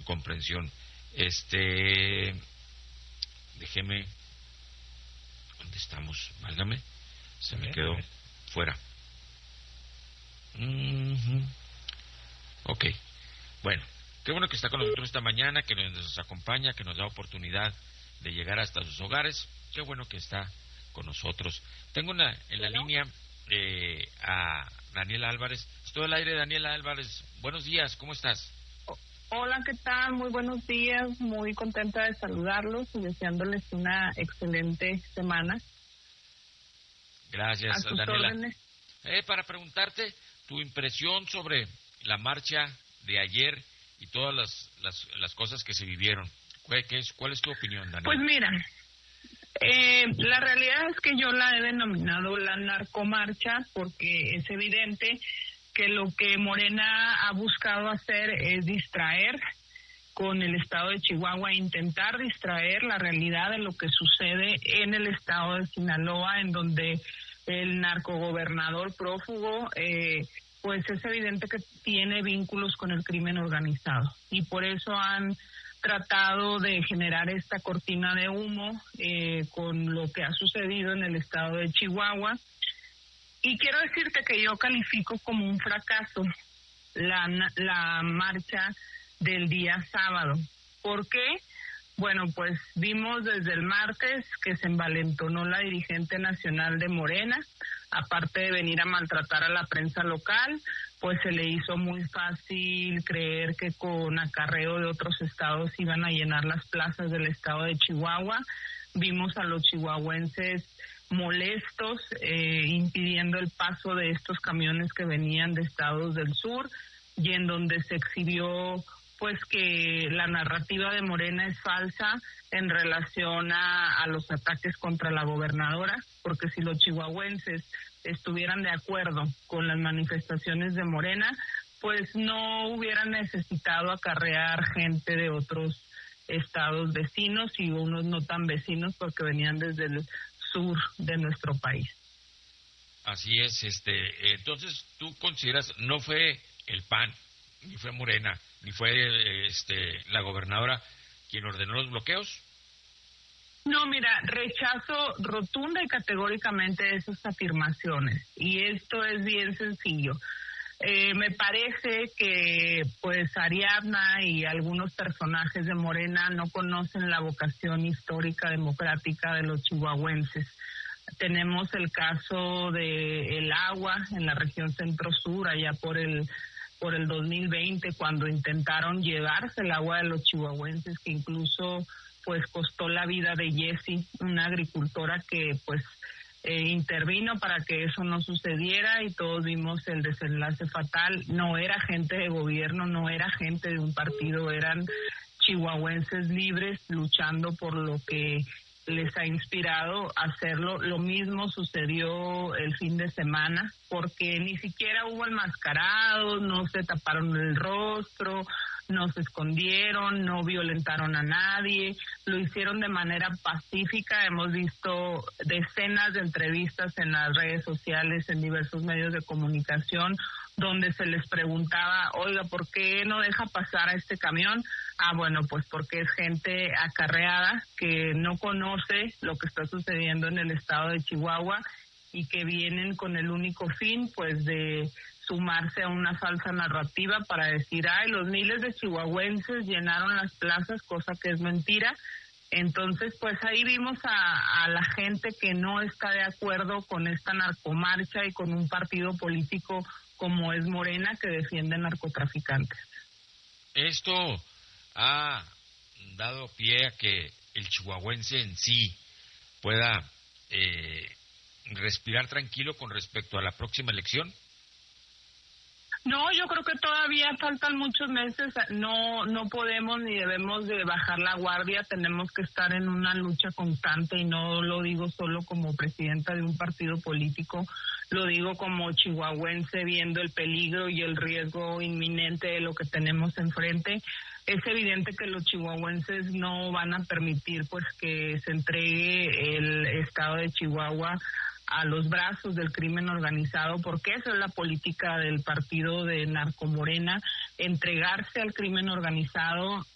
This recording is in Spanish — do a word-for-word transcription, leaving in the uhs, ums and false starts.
comprensión. Este, déjeme, ¿dónde estamos? Válgame, se me quedó fuera. Uh-huh. Ok, bueno, qué bueno que está con nosotros esta mañana, que nos acompaña, que nos da oportunidad de llegar hasta sus hogares. Qué bueno que está con nosotros. Tengo una en la línea eh, a Daniela Álvarez. Estoy al aire, Daniela Álvarez. Buenos días, ¿cómo estás? Hola, ¿qué tal? Muy buenos días. Muy contenta de saludarlos y deseándoles una excelente semana. Gracias, a sus Daniela. Órdenes. Eh, para preguntarte tu impresión sobre la marcha de ayer y todas las, las, las cosas que se vivieron. ¿Cuál es, cuál es tu opinión, Daniela? Pues mira, eh, la realidad es que yo la he denominado la narcomarcha porque es evidente que lo que Morena ha buscado hacer es distraer con el estado de Chihuahua, intentar distraer la realidad de lo que sucede en el estado de Sinaloa, en donde el narcogobernador prófugo, eh, pues es evidente que tiene vínculos con el crimen organizado. Y por eso han tratado de generar esta cortina de humo eh, con lo que ha sucedido en el estado de Chihuahua. Y quiero decirte que yo califico como un fracaso la, la marcha del día sábado. ¿Por qué? Bueno, pues vimos desde el martes que se envalentonó la dirigente nacional de Morena, aparte de venir a maltratar a la prensa local, pues se le hizo muy fácil creer que con acarreo de otros estados iban a llenar las plazas del estado de Chihuahua. Vimos a los chihuahuenses molestos, eh, impidiendo el paso de estos camiones que venían de estados del sur, y en donde se exhibió pues que la narrativa de Morena es falsa en relación a, a los ataques contra la gobernadora, porque si los chihuahuenses estuvieran de acuerdo con las manifestaciones de Morena, pues no hubieran necesitado acarrear gente de otros estados vecinos y unos no tan vecinos porque venían desde el sur de nuestro país. Así es, este, entonces tú consideras, no fue el P A N, ni fue Morena, ni fue este la gobernadora quien ordenó los bloqueos. No, mira, rechazo rotunda y categóricamente esas afirmaciones, y esto es bien sencillo. Eh, me parece que pues Ariadna y algunos personajes de Morena no conocen la vocación histórica democrática de los chihuahuenses. Tenemos el caso de el agua en la región centro-sur, allá por el por el dos mil veinte, cuando intentaron llevarse el agua de los chihuahuenses, que incluso pues costó la vida de Jessie, una agricultora que pues eh, intervino para que eso no sucediera, y todos vimos el desenlace fatal. No era gente de gobierno, no era gente de un partido, eran chihuahuenses libres luchando por lo que les ha inspirado a hacerlo. Lo mismo sucedió el fin de semana, porque ni siquiera hubo enmascarados, no se taparon el rostro, no se escondieron, no violentaron a nadie, lo hicieron de manera pacífica. Hemos visto decenas de entrevistas en las redes sociales, en diversos medios de comunicación, donde se les preguntaba, oiga, ¿por qué no deja pasar a este camión? Ah, bueno, pues porque es gente acarreada que no conoce lo que está sucediendo en el estado de Chihuahua y que vienen con el único fin, pues, de sumarse a una falsa narrativa para decir, ay, los miles de chihuahuenses llenaron las plazas, cosa que es mentira. Entonces, pues ahí vimos a, a la gente que no está de acuerdo con esta narcomarcha y con un partido político como es Morena, que defiende narcotraficantes. Esto ha dado pie a que el chihuahuense en sí pueda eh, respirar tranquilo con respecto a la próxima elección. No, yo creo que todavía faltan muchos meses. No, no podemos ni debemos de bajar la guardia. Tenemos que estar en una lucha constante, y no lo digo solo como presidenta de un partido político. Lo digo como chihuahuense, viendo el peligro y el riesgo inminente de lo que tenemos enfrente. Es evidente que los chihuahuenses no van a permitir pues que se entregue el estado de Chihuahua a los brazos del crimen organizado, porque esa es la política del partido de Narcomorena, entregarse al crimen organizado